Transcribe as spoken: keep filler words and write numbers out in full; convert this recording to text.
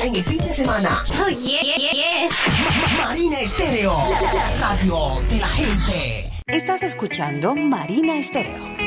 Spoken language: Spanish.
en el fin de semana. Oh, yeah, yeah, yes. Marina Estéreo, la, la radio de la gente. Estás escuchando Marina Estéreo.